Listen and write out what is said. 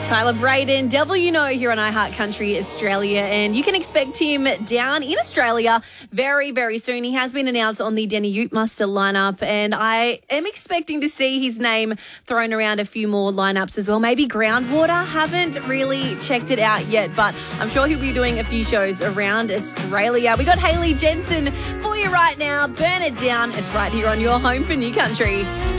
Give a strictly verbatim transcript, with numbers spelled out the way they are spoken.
Tyler Braden, Devil You Know here on iHeart Country Australia, and you can expect him down in Australia very, very soon. He has been announced on the Denny Utemuster lineup, and I am expecting to see his name thrown around a few more lineups as well. Maybe Groundwater, haven't really checked it out yet, but I'm sure he'll be doing a few shows around Australia. We got Hayley Jensen for you right now. Burn It Down. It's right here on your home for New Country.